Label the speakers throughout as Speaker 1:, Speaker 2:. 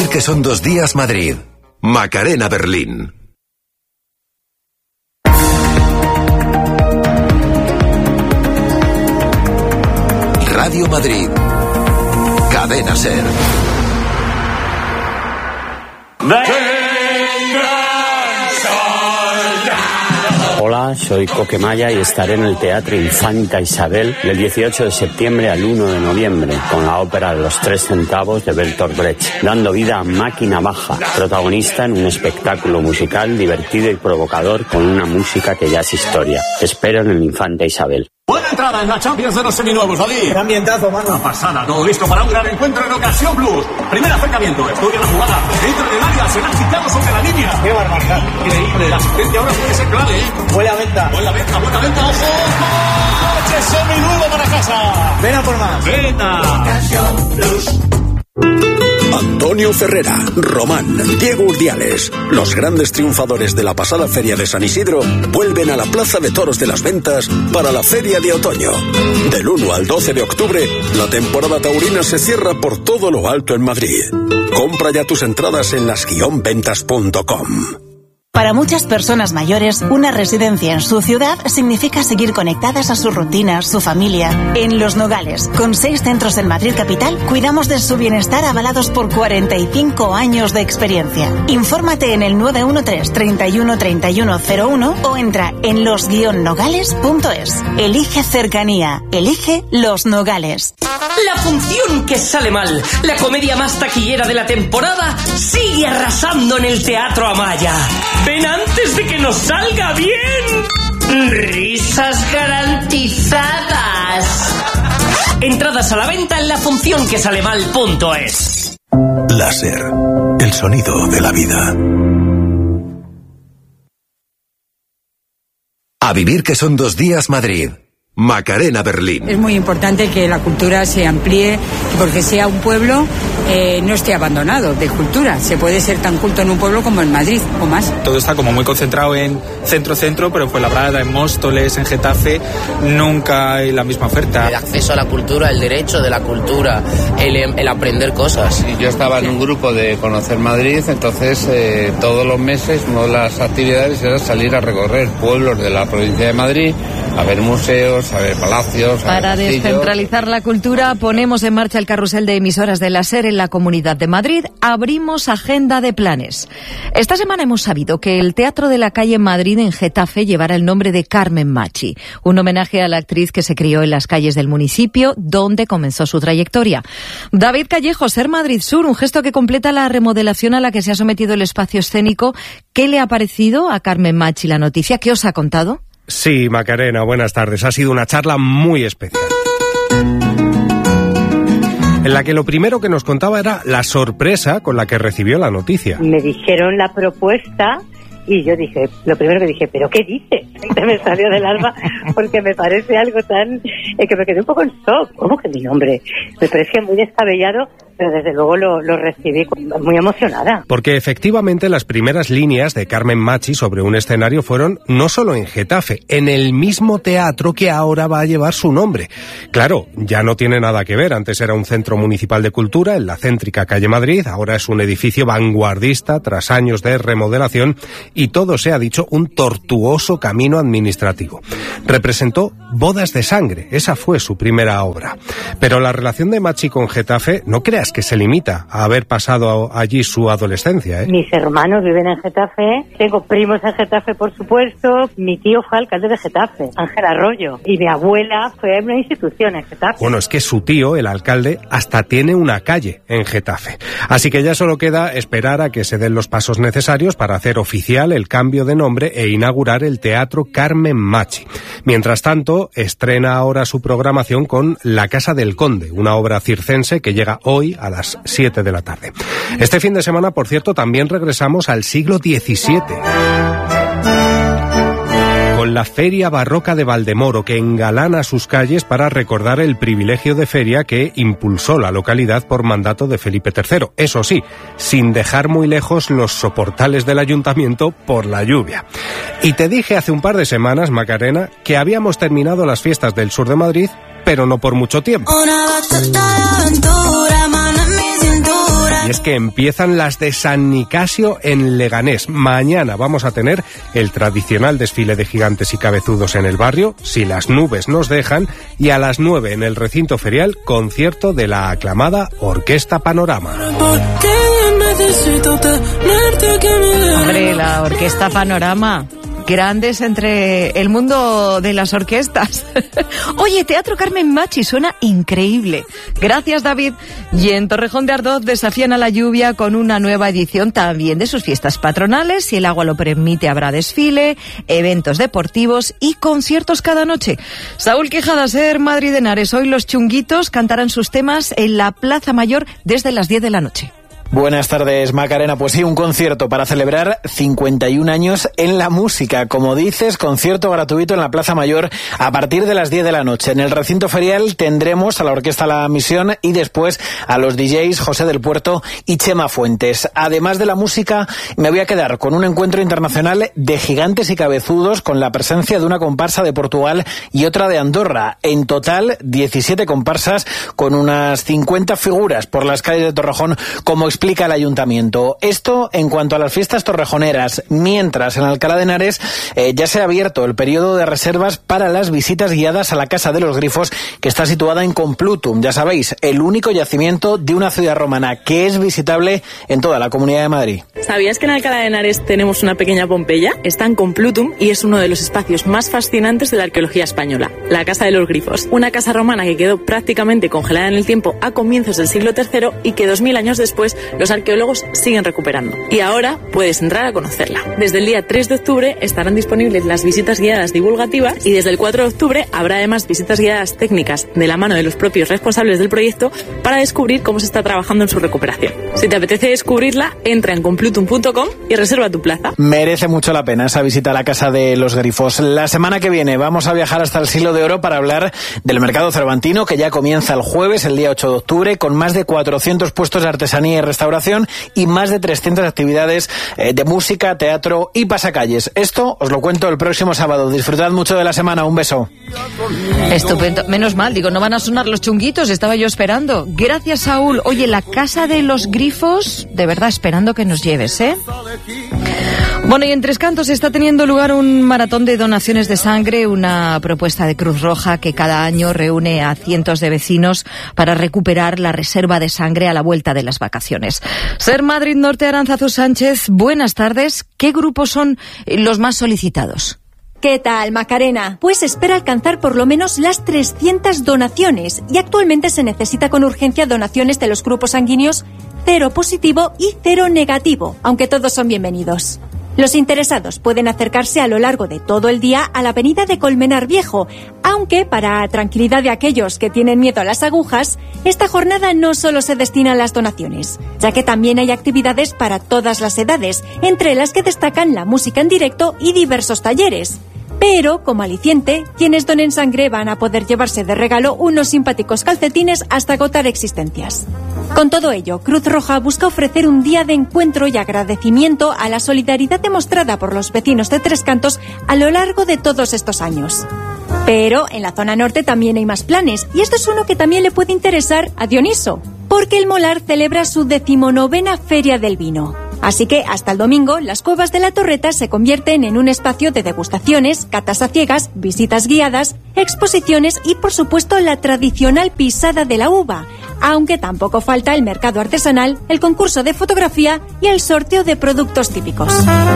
Speaker 1: que son 2 días Madrid. Macarena Berlín. Radio Madrid. Cadena SER.
Speaker 2: Hola, soy Coquemaya y estaré en el Teatro Infanta Isabel del 18 de septiembre al 1 de noviembre con la ópera Los 3 centavos de Bertolt Brecht, dando vida a Máquina Baja, protagonista en un espectáculo musical divertido y provocador con una música que ya es historia. Te espero en el Infanta Isabel.
Speaker 3: Buena entrada en la Champions de los seminuevos, Ali.
Speaker 4: ¡Qué ambientazo, mano!
Speaker 3: Una pasada, todo listo para un gran encuentro en Ocasión Plus. Primer acercamiento, estudia la jugada. Dentro del área, se han quitado sobre la línea.
Speaker 4: ¡Qué barbaridad!
Speaker 3: Increíble, la asistencia ahora puede ser clave, ¿eh?
Speaker 4: Buena venta.
Speaker 3: Buena venta, ojo. ¡Coche seminuevo para casa!
Speaker 4: Ven a por más.
Speaker 3: ¡Venta!
Speaker 4: Ocasión Plus.
Speaker 5: Antonio Ferrera, Román, Diego Urdiales, los grandes triunfadores de la pasada Feria de San Isidro, vuelven a la Plaza de Toros de las Ventas para la Feria de Otoño. Del 1 al 12 de octubre, la temporada taurina se cierra por todo lo alto en Madrid. Compra ya tus entradas en las-ventas.com.
Speaker 6: Para muchas personas mayores, una residencia en su ciudad significa seguir conectadas a su rutina, su familia. En Los Nogales, con 6 centros en Madrid capital, cuidamos de su bienestar avalados por 45 años de experiencia. Infórmate en el 913 31 3101 o entra en los-nogales.es. Elige cercanía, elige Los Nogales.
Speaker 7: La función que sale mal, la comedia más taquillera de la temporada, sigue arrasando en el Teatro Amaya. ¡Ven antes de que nos salga bien! ¡Risas garantizadas! Entradas a la venta en lafuncionquesalemal.es.
Speaker 1: Láser, el sonido de la vida. A vivir que son 2 días Madrid. Macarena Berlín.
Speaker 8: Es muy importante que la cultura se amplíe, porque sea un pueblo no esté abandonado de cultura. Se puede ser tan culto en un pueblo como en Madrid o más.
Speaker 9: Todo está como muy concentrado en centro, pero en Fuenlabrada, en Móstoles, en Getafe, nunca hay la misma oferta.
Speaker 10: El acceso a la cultura, el derecho de la cultura, el aprender cosas.
Speaker 11: Yo estaba en un grupo de Conocer Madrid, entonces todos los meses una de las actividades era salir a recorrer pueblos de la provincia de Madrid, a ver museos, a ver palacios.
Speaker 12: Para descentralizar la cultura, ponemos en marcha el carrusel de emisoras de la SER en la Comunidad de Madrid. Abrimos agenda de planes. Esta semana hemos sabido que el Teatro de la Calle en Madrid, en Getafe, llevará el nombre de Carmen Machi, un homenaje a la actriz que se crió en las calles del municipio, donde comenzó su trayectoria. David Callejo, SER Madrid Sur, un gesto que completa la remodelación a la que se ha sometido el espacio escénico. ¿Qué le ha parecido a Carmen Machi la noticia? ¿Qué os ha contado?
Speaker 13: Sí, Macarena, buenas tardes. Ha sido una charla muy especial, en la que lo primero que nos contaba era la sorpresa con la que recibió la noticia.
Speaker 14: Me dijeron la propuesta y yo dije, lo primero que dije, ¿pero qué dices? Me salió del alma porque me parece algo tan... que me quedé un poco en shock. ¿Cómo que mi nombre? Me parecía muy descabellado, pero desde luego lo recibí muy emocionada.
Speaker 13: Porque efectivamente las primeras líneas de Carmen Machi sobre un escenario fueron no solo en Getafe, en el mismo teatro que ahora va a llevar su nombre. Claro, ya no tiene nada que ver. Antes era un centro municipal de cultura en la céntrica calle Madrid, ahora es un edificio vanguardista tras años de remodelación y todo se ha dicho un tortuoso camino administrativo. Representó Bodas de Sangre, esa fue su primera obra. Pero la relación de Machi con Getafe, no creas que se limita a haber pasado allí su adolescencia, ¿eh?
Speaker 14: Mis hermanos viven en Getafe, tengo primos en Getafe, por supuesto. Mi tío fue alcalde de Getafe, Ángel Arroyo, y mi abuela fue una institución en Getafe.
Speaker 13: Bueno, es que su tío, el alcalde, hasta tiene una calle en Getafe. Así que ya solo queda esperar a que se den los pasos necesarios para hacer oficial el cambio de nombre e inaugurar el Teatro Carmen Machi. Mientras tanto, estrena ahora su programación con La Casa del Conde, una obra circense que llega hoy a las 7 de la tarde. Este fin de semana, por cierto, también regresamos al siglo XVII. Con la Feria Barroca de Valdemoro, que engalana sus calles para recordar el privilegio de feria que impulsó la localidad por mandato de Felipe III. Eso sí, sin dejar muy lejos los soportales del ayuntamiento por la lluvia. Y te dije hace un par de semanas, Macarena, que habíamos terminado las fiestas del sur de Madrid, pero no por mucho tiempo. Y es es que empiezan las de San Nicasio en Leganés. Mañana vamos a tener el tradicional desfile de gigantes y cabezudos en el barrio, si las nubes nos dejan, y a las 9 en el recinto ferial, concierto de la aclamada Orquesta Panorama.
Speaker 12: Hombre, la Orquesta Panorama. Grandes entre el mundo de las orquestas. Oye, Teatro Carmen Machi suena increíble. Gracias, David. Y en Torrejón de Ardoz desafían a la lluvia con una nueva edición también de sus fiestas patronales. Si el agua lo permite, habrá desfile, eventos deportivos y conciertos cada noche. Saúl Quijada, Ser Madrid Henares. Hoy los Chunguitos cantarán sus temas en la Plaza Mayor desde las 10 de la noche.
Speaker 15: Buenas tardes, Macarena. Pues sí, un concierto para celebrar 51 años en la música. Como dices, concierto gratuito en la Plaza Mayor a partir de las 10 de la noche. En el recinto ferial tendremos a la Orquesta La Misión y después a los DJs José del Puerto y Chema Fuentes. Además de la música, me voy a quedar con un encuentro internacional de gigantes y cabezudos con la presencia de una comparsa de Portugal y otra de Andorra. En total, 17 comparsas con unas 50 figuras por las calles de Torrejón, como explica el ayuntamiento. Esto en cuanto a las fiestas torrejoneras, mientras en Alcalá de Henares ya se ha abierto el periodo de reservas para las visitas guiadas a la Casa de los Grifos, que está situada en Complutum. Ya sabéis, el único yacimiento de una ciudad romana que es visitable en toda la Comunidad de Madrid.
Speaker 16: ¿Sabías que en Alcalá de Henares tenemos una pequeña Pompeya? Está en Complutum y es uno de los espacios más fascinantes de la arqueología española, la Casa de los Grifos. Una casa romana que quedó prácticamente congelada en el tiempo a comienzos del siglo III y que 2000 años después los arqueólogos siguen recuperando. Y ahora puedes entrar a conocerla. Desde el día 3 de octubre estarán disponibles las visitas guiadas divulgativas y desde el 4 de octubre habrá además visitas guiadas técnicas de la mano de los propios responsables del proyecto para descubrir cómo se está trabajando en su recuperación. Si te apetece descubrirla, entra en complutum.com y reserva tu plaza.
Speaker 15: Merece mucho la pena esa visita a la Casa de los Grifos. La semana que viene vamos a viajar hasta el Siglo de Oro para hablar del mercado cervantino, que ya comienza el jueves, el día 8 de octubre, con más de 400 puestos de artesanía y restauración y más de 300 actividades de música, teatro y pasacalles. Esto os lo cuento el próximo sábado. Disfrutad mucho de la semana. Un beso.
Speaker 12: Estupendo. Menos mal, digo, no van a sonar los chunguitos, estaba yo esperando. Gracias, Saúl. Oye, la Casa de los Grifos, de verdad esperando que nos lleves, ¿eh? Bueno, y en Tres Cantos está teniendo lugar un maratón de donaciones de sangre, una propuesta de Cruz Roja que cada año reúne a cientos de vecinos para recuperar la reserva de sangre a la vuelta de las vacaciones. Ser Madrid Norte, Aránzazu Sánchez, buenas tardes. ¿Qué grupos son los más solicitados?
Speaker 17: ¿Qué tal, Macarena? Pues espera alcanzar por lo menos las 300 donaciones y actualmente se necesita con urgencia donaciones de los grupos sanguíneos 0 positivo y 0 negativo, aunque todos son bienvenidos. Los interesados pueden acercarse a lo largo de todo el día a la avenida de Colmenar Viejo, aunque para tranquilidad de aquellos que tienen miedo a las agujas, esta jornada no solo se destina a las donaciones, ya que también hay actividades para todas las edades, entre las que destacan la música en directo y diversos talleres. Pero, como aliciente, quienes donen sangre van a poder llevarse de regalo unos simpáticos calcetines hasta agotar existencias. Con todo ello, Cruz Roja busca ofrecer un día de encuentro y agradecimiento a la solidaridad demostrada por los vecinos de Tres Cantos a lo largo de todos estos años. Pero en la zona norte también hay más planes, y esto es uno que también le puede interesar a Dioniso, porque el Molar celebra su 19ª Feria del Vino. Así que hasta el domingo, las Cuevas de la Torreta se convierten en un espacio de degustaciones, catas a ciegas, visitas guiadas, exposiciones y, por supuesto, la tradicional pisada de la uva, aunque tampoco falta el mercado artesanal, el concurso de fotografía y el sorteo de productos típicos.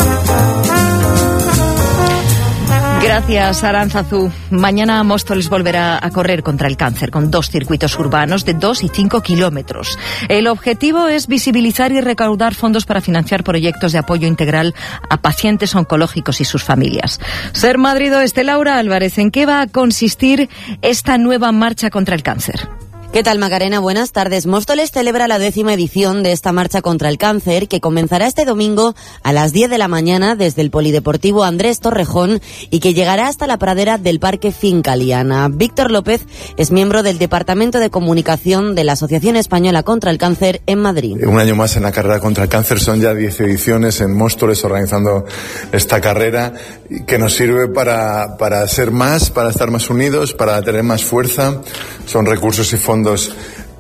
Speaker 12: Gracias, Aránzazu. Mañana Móstoles volverá a correr contra el cáncer con 2 circuitos urbanos de 2 y 5 kilómetros. El objetivo es visibilizar y recaudar fondos para financiar proyectos de apoyo integral a pacientes oncológicos y sus familias. Ser Madrid Oeste, Laura Álvarez, ¿en qué va a consistir esta nueva marcha contra el cáncer?
Speaker 18: ¿Qué tal, Macarena? Buenas tardes. Móstoles celebra la 10ª edición de esta marcha contra el cáncer, que comenzará este domingo a las 10 de la mañana desde el Polideportivo Andrés Torrejón y que llegará hasta la pradera del Parque Finca Liana. Víctor López es miembro del Departamento de Comunicación de la Asociación Española contra el Cáncer en Madrid.
Speaker 19: Un año más en la carrera contra el cáncer, son ya 10 ediciones en Móstoles organizando esta carrera que nos sirve para ser más, para estar más unidos, para tener más fuerza. Son recursos y fondos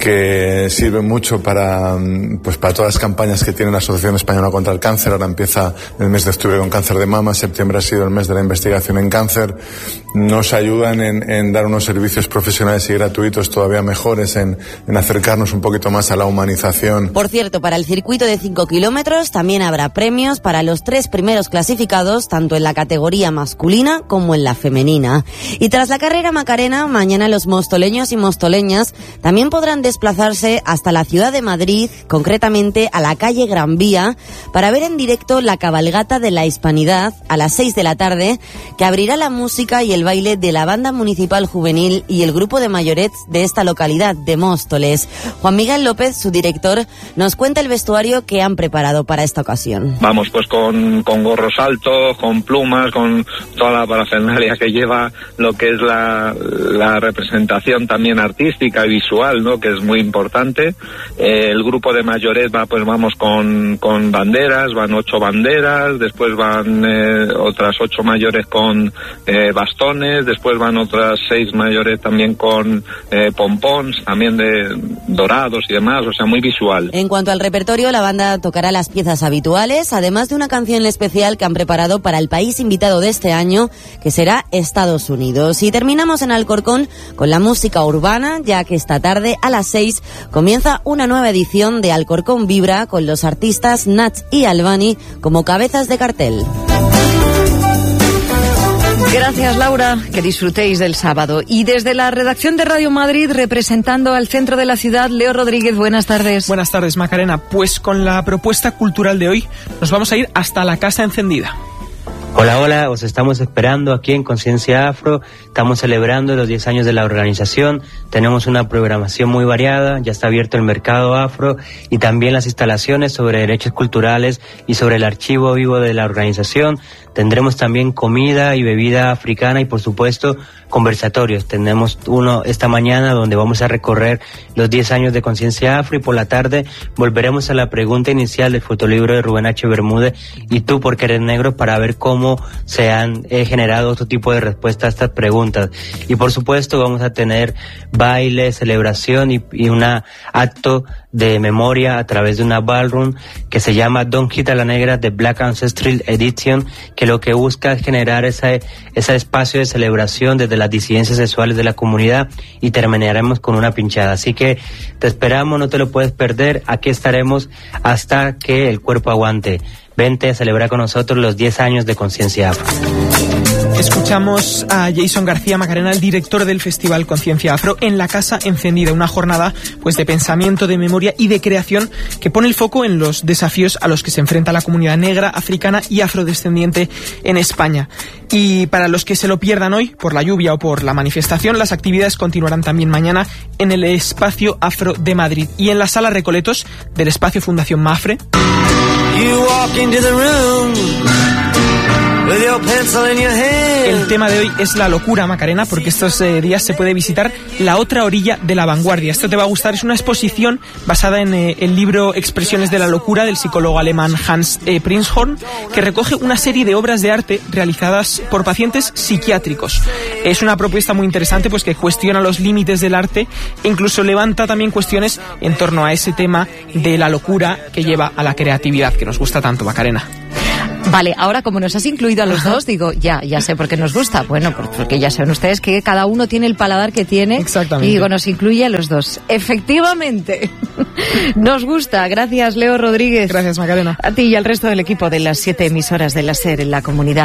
Speaker 19: que sirve mucho para todas las campañas que tiene la Asociación Española contra el Cáncer. Ahora empieza el mes de octubre con cáncer de mama, septiembre ha sido el mes de la investigación en cáncer. Nos ayudan en dar unos servicios profesionales y gratuitos todavía mejores, en acercarnos un poquito más a la humanización.
Speaker 18: Por cierto, para el circuito de 5 kilómetros también habrá premios para los 3 primeros clasificados, tanto en la categoría masculina como en la femenina. Y tras la carrera Macarena, mañana los mostoleños y mostoleñas también podrán desplazarse hasta la ciudad de Madrid, concretamente a la calle Gran Vía, para ver en directo la cabalgata de la Hispanidad a las 6 de la tarde, que abrirá la música y el baile de la Banda Municipal Juvenil y el grupo de mayorets de esta localidad de Móstoles. Juan Miguel López, su director, nos cuenta el vestuario que han preparado para esta ocasión.
Speaker 20: Vamos pues con gorros altos, con plumas, con toda la parafernalia que lleva lo que es la representación también artística y visual, ¿no?, que es muy importante. El grupo de mayorets vamos con banderas, van 8 banderas, después van otras 8 mayores con bastones, después van otras 6 mayores también con pompons, también de dorados y demás, o sea, muy visual.
Speaker 18: En cuanto al repertorio, la banda tocará las piezas habituales, además de una canción especial que han preparado para el país invitado de este año, que será Estados Unidos. Y terminamos en Alcorcón con la música urbana, ya que esta tarde a las 6 comienza una nueva edición de Alcorcón Vibra con los artistas Nach y Albani como cabezas de cartel.
Speaker 12: Gracias, Laura, que disfrutéis del sábado. Y desde la redacción de Radio Madrid, representando al centro de la ciudad, Leo Rodríguez, buenas tardes.
Speaker 9: Buenas tardes, Macarena. Pues con la propuesta cultural de hoy nos vamos a ir hasta la Casa Encendida.
Speaker 21: Hola, hola, os estamos esperando aquí en Conciencia Afro. Estamos celebrando los 10 años de la organización. Tenemos una programación muy variada, ya está abierto el mercado afro y también las instalaciones sobre derechos culturales y sobre el archivo vivo de la organización. Tendremos también comida y bebida africana y, por supuesto, conversatorios. Tenemos uno esta mañana donde vamos a recorrer los 10 años de Conciencia Afro y por la tarde volveremos a la pregunta inicial del fotolibro de Rubén H. Bermúdez, ¿y tú por qué eres negro?, para ver cómo se han generado otro tipo de respuestas a estas preguntas. Y, por supuesto, vamos a tener baile, celebración y un acto de memoria a través de una ballroom que se llama Don't Hit a la Negra de Black Ancestral Edition, que lo que busca es generar ese espacio de celebración desde las disidencias sexuales de la comunidad, y terminaremos con una pinchada. Así que te esperamos, no te lo puedes perder. Aquí estaremos hasta que el cuerpo aguante. Vente a celebrar con nosotros los 10 años de Conciencia Afro.
Speaker 9: Escuchamos a Jason García, Macarena, el director del Festival Conciencia Afro, en la Casa Encendida, una jornada pues de pensamiento, de memoria y de creación que pone el foco en los desafíos a los que se enfrenta la comunidad negra, africana y afrodescendiente en España. Y para los que se lo pierdan hoy, por la lluvia o por la manifestación, las actividades continuarán también mañana en el Espacio Afro de Madrid y en la Sala Recoletos del Espacio Fundación Mafre. El tema de hoy es la locura, Macarena, porque estos días se puede visitar La otra orilla de la vanguardia. Esto te va a gustar, es una exposición basada en el libro Expresiones de la locura del psicólogo alemán Hans Prinzhorn, que recoge una serie de obras de arte realizadas por pacientes psiquiátricos. Es una propuesta muy interesante, pues que cuestiona los límites del arte e incluso levanta también cuestiones en torno a ese tema de la locura que lleva a la creatividad, que nos gusta tanto, Macarena.
Speaker 12: Vale, ahora como nos has incluido a los dos, digo, ya sé por qué nos gusta. Bueno, porque ya saben ustedes que cada uno tiene el paladar que tiene.
Speaker 9: Exactamente.
Speaker 12: Y digo, nos incluye a los dos. Efectivamente. Nos gusta. Gracias, Leo Rodríguez.
Speaker 9: Gracias, Macarena.
Speaker 12: A ti y al resto del equipo de las 7 emisoras de la SER en la comunidad.